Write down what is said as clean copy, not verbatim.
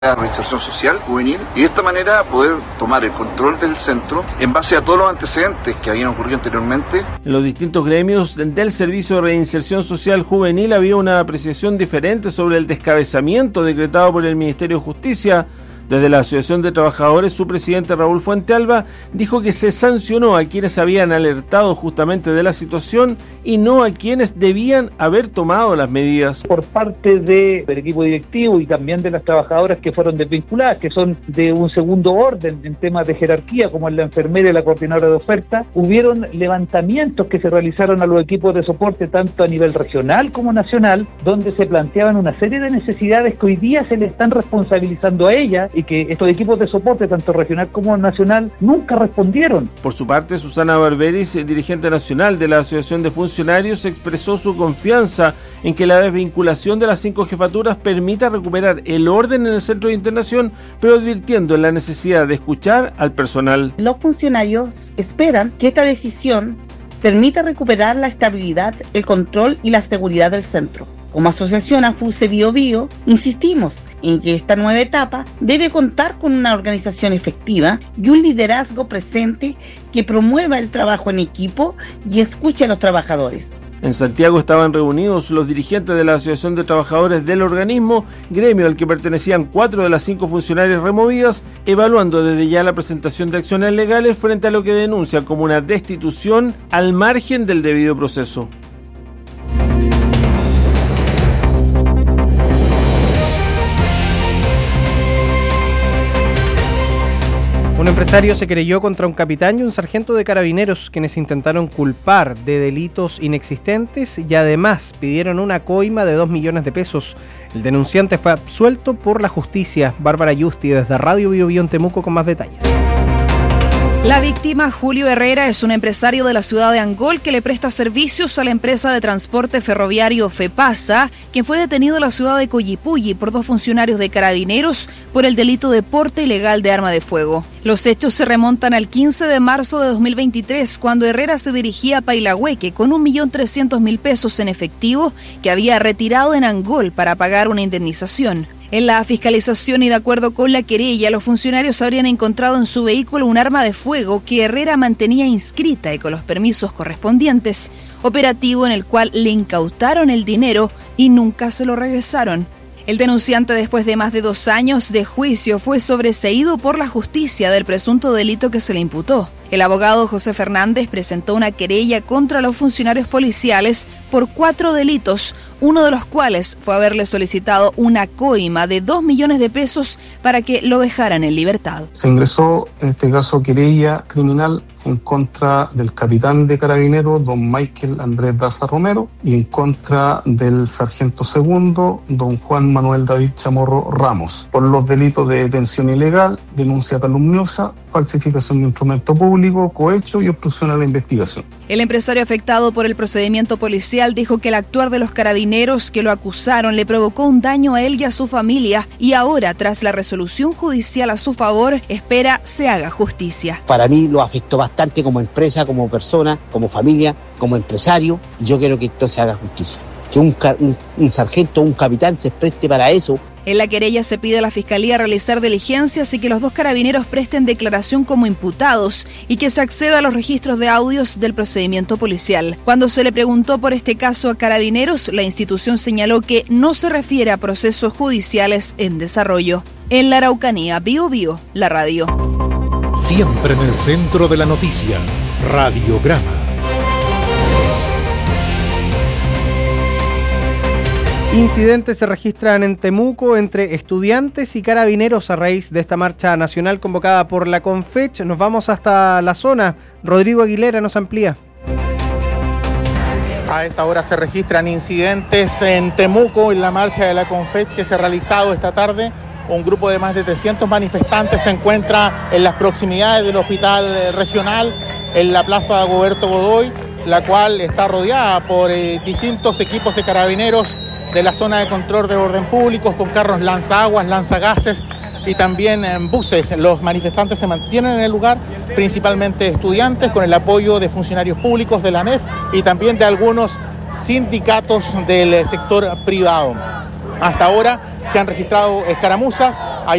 la reinserción social juvenil y de esta manera poder tomar el control del centro en base a todos los antecedentes que habían ocurrido anteriormente. En los distintos gremios del Servicio de Reinserción Social Juvenil había una apreciación diferente sobre el descabezamiento decretado por el Ministerio de Justicia. Desde la Asociación de Trabajadores, su presidente Raúl Fuentealba dijo que se sancionó a quienes habían alertado justamente de la situación y no a quienes debían haber tomado las medidas. Por parte del equipo directivo y también de las trabajadoras que fueron desvinculadas, que son de un segundo orden en temas de jerarquía, como es la enfermera y la coordinadora de oferta, hubieron levantamientos que se realizaron a los equipos de soporte tanto a nivel regional como nacional, donde se planteaban una serie de necesidades que hoy día se le están responsabilizando a ellas y que estos equipos de soporte, tanto regional como nacional, nunca respondieron. Por su parte, Susana Barberis, dirigente nacional de la Asociación de Funcionarios, expresó su confianza en que la desvinculación de las 5 jefaturas permita recuperar el orden en el centro de internación, pero advirtiendo en la necesidad de escuchar al personal. Los funcionarios esperan que esta decisión permita recuperar la estabilidad, el control y la seguridad del centro. Como asociación AFUSE Bio Bio, insistimos en que esta nueva etapa debe contar con una organización efectiva y un liderazgo presente que promueva el trabajo en equipo y escuche a los trabajadores. En Santiago estaban reunidos los dirigentes de la Asociación de Trabajadores del organismo, gremio al que pertenecían 4 de las 5 funcionarias removidas, evaluando desde ya la presentación de acciones legales frente a lo que denuncian como una destitución al margen del debido proceso. Un empresario se querelló contra un capitán y un sargento de carabineros quienes intentaron culpar de delitos inexistentes y además pidieron una coima de 2 millones de pesos. El denunciante fue absuelto por la justicia. Bárbara Yusti desde Radio Bio Bio en Temuco con más detalles. La víctima, Julio Herrera, es un empresario de la ciudad de Angol que le presta servicios a la empresa de transporte ferroviario FEPASA, quien fue detenido en la ciudad de Collipulli por 2 funcionarios de carabineros por el delito de porte ilegal de arma de fuego. Los hechos se remontan al 15 de marzo de 2023, cuando Herrera se dirigía a Pailahueque con 1.300.000 pesos en efectivo que había retirado en Angol para pagar una indemnización. En la fiscalización y de acuerdo con la querella, los funcionarios habrían encontrado en su vehículo un arma de fuego que Herrera mantenía inscrita y con los permisos correspondientes, operativo en el cual le incautaron el dinero y nunca se lo regresaron. El denunciante, después de más de 2 años de juicio, fue sobreseído por la justicia del presunto delito que se le imputó. El abogado José Fernández presentó una querella contra los funcionarios policiales por 4 delitos, uno de los cuales fue haberle solicitado una coima de 2 millones de pesos para que lo dejaran en libertad. Se ingresó, en este caso, querella criminal en contra del capitán de carabineros, don Michael Andrés Daza Romero, y en contra del sargento segundo, don Juan Manuel David Chamorro Ramos, por los delitos de detención ilegal, denuncia calumniosa, falsificación de instrumento público, cohecho y obstrucción a la investigación. El empresario afectado por el procedimiento policial dijo que el actuar de los carabineros que lo acusaron le provocó un daño a él y a su familia y ahora, tras la resolución judicial a su favor, espera se haga justicia. Para mí lo afectó bastante como empresa, como persona, como familia, como empresario. Yo quiero que esto se haga justicia. Que un sargento, un capitán se preste para eso. En la querella se pide a la Fiscalía realizar diligencias y que los 2 carabineros presten declaración como imputados y que se acceda a los registros de audios del procedimiento policial. Cuando se le preguntó por este caso a Carabineros, la institución señaló que no se refiere a procesos judiciales en desarrollo. En la Araucanía, Bio Bio, la radio. Siempre en el centro de la noticia, Radiograma. Incidentes se registran en Temuco entre estudiantes y carabineros a raíz de esta marcha nacional convocada por la CONFECH. Nos vamos hasta la zona. Rodrigo Aguilera nos amplía. A esta hora se registran incidentes en Temuco en la marcha de la CONFECH que se ha realizado esta tarde. Un grupo de más de 300 manifestantes se encuentra en las proximidades del hospital regional, en la plaza de Dagoberto Godoy, la cual está rodeada por distintos equipos de carabineros de la zona de control de orden público, con carros lanzaguas, lanzagases y también en buses. Los manifestantes se mantienen en el lugar, principalmente estudiantes, con el apoyo de funcionarios públicos de la ANEF y también de algunos sindicatos del sector privado. Hasta ahora se han registrado escaramuzas